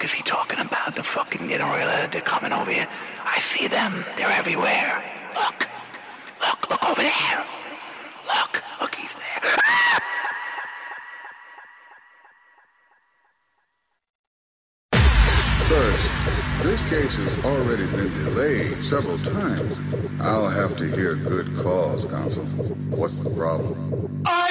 fuck is he talking about? The fucking, they're coming over here. I see them. They're everywhere. Look over there. Look, he's there. First, this case has already been delayed several times. I'll have to hear good cause, counsel. What's the problem?